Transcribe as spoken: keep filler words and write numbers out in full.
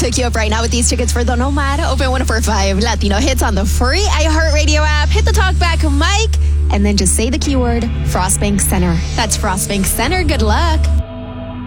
hook you up right now with these tickets for Don Omar. Open one four five Latino Hits on the free iHeartRadio app. Hit the talkback mic and then just say the keyword Frostbank Center. That's Frostbank Center. Good luck.